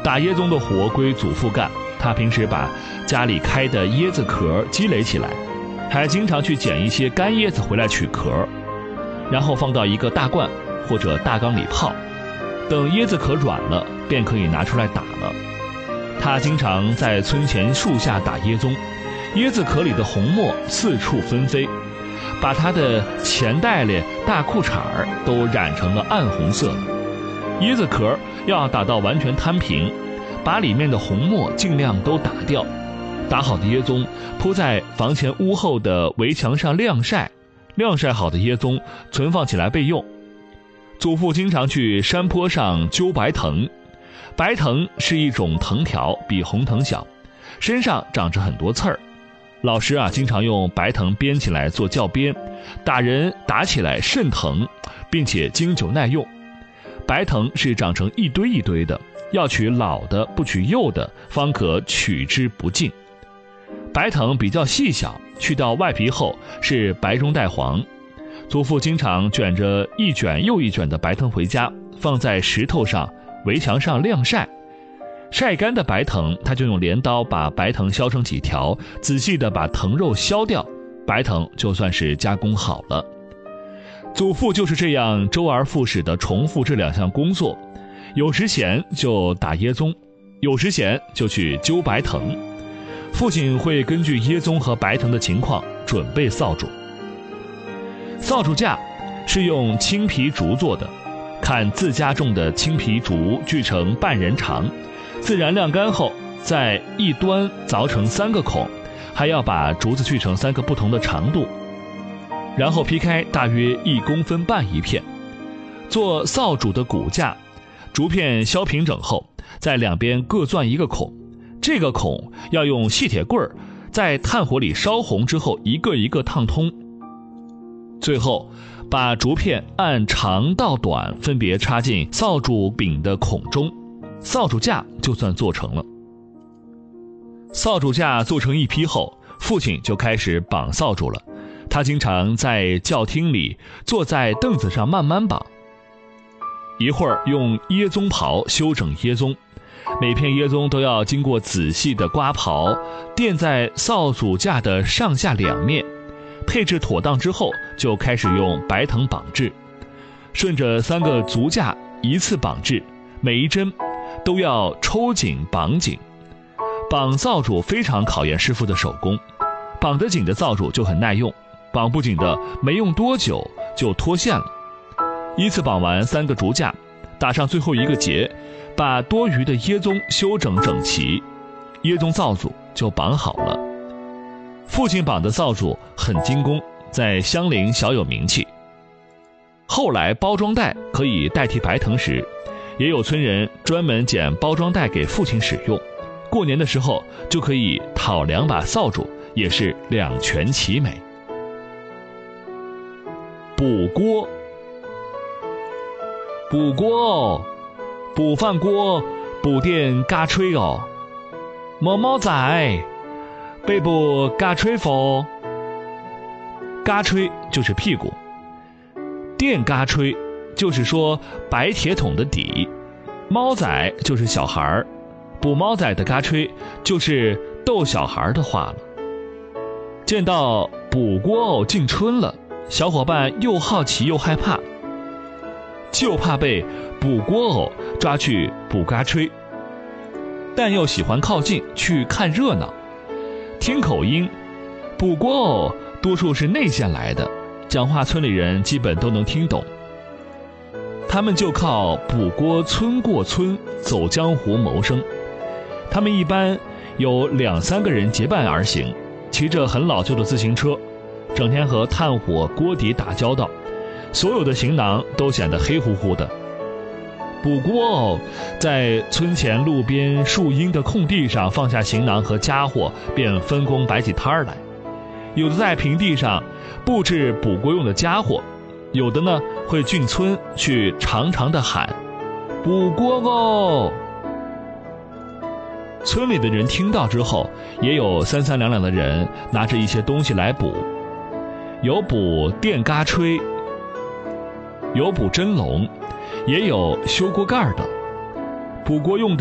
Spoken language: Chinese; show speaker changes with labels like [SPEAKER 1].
[SPEAKER 1] 打椰棕的活归祖父干，他平时把家里开的椰子壳积累起来，还经常去捡一些干椰子回来取壳，然后放到一个大罐或者大缸里泡，等椰子壳软了便可以拿出来打了。他经常在村前树下打椰棕，椰子壳里的红沫四处纷飞，把他的钱袋里、大裤衩都染成了暗红色。椰子壳要打到完全摊平，把里面的红沫尽量都打掉。打好的椰棕铺在房前屋后的围墙上晾晒，晾晒好的椰棕存放起来备用。祖父经常去山坡上揪白藤，白藤是一种藤条，比红藤小，身上长着很多刺儿。老师经常用白藤编起来做教鞭，打人打起来甚疼，并且经久耐用。白藤是长成一堆一堆的，要取老的不取幼的，方可取之不尽。白藤比较细小，去掉外皮后是白中带黄。祖父经常卷着一卷又一卷的白藤回家，放在石头上、围墙上晾晒。晒干的白藤，他就用镰刀把白藤削成几条，仔细地把藤肉削掉，白藤就算是加工好了。祖父就是这样周而复始地重复这两项工作，有时闲就打椰棕，有时闲就去揪白藤。父亲会根据椰棕和白藤的情况准备扫帚。扫帚架是用青皮竹做的，砍自家种的青皮竹锯成半人长，自然晾干后，在一端凿成3个孔，还要把竹子锯成3个不同的长度，然后劈开大约1公分半一片。做扫帚的骨架，竹片削平整后，在两边各钻一个孔，这个孔要用细铁棍在炭火里烧红之后一个一个烫通，最后把竹片按长到短分别插进扫帚柄的孔中，扫帚架就算做成了。扫帚架做成一批后，父亲就开始绑扫帚了。他经常在教厅里坐在凳子上慢慢绑，一会儿用椰棕刨修整椰棕，每片椰棕都要经过仔细的刮刨，垫在扫帚架的上下两面，配置妥当之后，就开始用白藤绑制，顺着3个足架一次绑制，每一针都要抽紧绑紧。绑扫帚非常考验师傅的手工，绑得紧的扫帚就很耐用，绑不紧的没用多久就脱线了。依次绑完3个竹架，打上最后一个结，把多余的椰棕修整整齐，椰棕扫帚就绑好了。父亲绑的扫帚很精工，在乡邻小有名气。后来包装袋可以代替白藤时，也有村人专门捡包装袋给父亲使用，过年的时候就可以讨2把扫帚，也是两全其美。补锅，补锅哦，补饭锅，补电嘎吹哦。毛毛仔，背部嘎吹否？嘎吹就是屁股，电嘎吹就是说白铁桶的底，猫仔就是小孩，补猫仔的嘎吹就是逗小孩的话了。见到补锅偶进春了，小伙伴又好奇又害怕，就怕被补锅偶抓去补嘎吹，但又喜欢靠近去看热闹。听口音，补锅偶多数是内县来的，讲话村里人基本都能听懂。他们就靠补锅村过村，走江湖谋生。他们一般有2-3个人结伴而行，骑着很老旧的自行车，整天和炭火锅底打交道，所有的行囊都显得黑乎乎的。补锅偶在村前路边树荫的空地上放下行囊和家伙，便分工摆起摊来。有的在平地上布置补锅用的家伙，有的呢会进村去长长的喊补锅哦。村里的人听到之后，也有3-2两的人拿着一些东西来补，有补电嘎吹，有补蒸笼，也有修锅盖的。补锅用的